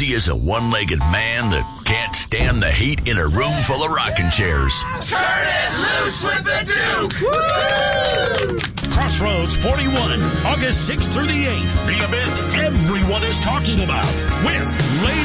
he is a one-legged man that can't stand the heat in a room full of rocking chairs. Turn it loose with the Duke! Woo! Crossroads 41, August 6th through the 8th. The event everyone is talking about with Lady